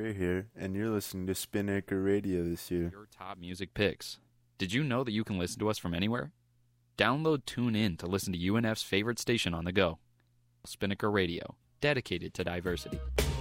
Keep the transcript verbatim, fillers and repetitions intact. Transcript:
We're here, and you're listening to Spinnaker Radio this year. Your top music picks. Did you know that you can listen to us from anywhere? Download TuneIn to listen to U N F's favorite station on the go. Spinnaker Radio, dedicated to diversity.